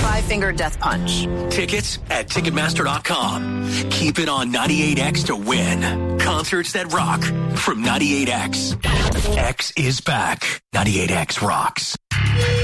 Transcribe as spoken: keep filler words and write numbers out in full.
five-finger death punch. Tickets at Ticketmaster dot com. Keep it on ninety-eight X to win. Concerts that rock from ninety-eight X. X is back. ninety-eight X rocks.